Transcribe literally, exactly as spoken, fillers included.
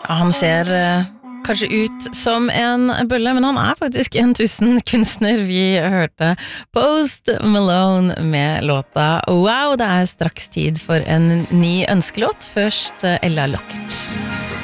Han ser uh, kanskje ut som en bølle, men han er faktisk en tusenkunstner. Vi hørte Post Malone med låta Wow. Det er straks tid for en ny ønskelåt. Først uh, Ella Lockett.